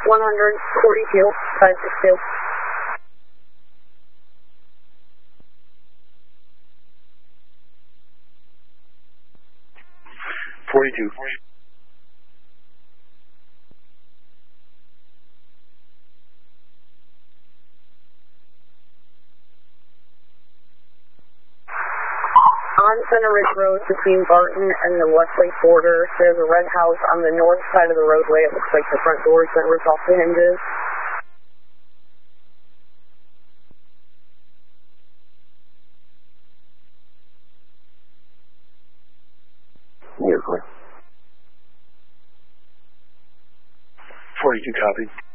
142, 562. 42. On Center Ridge Road between Barton and the Westlake border, there's a red house on the north side of the roadway. It looks like the front door's been ripped off the hinges. You're clear. 42 copy.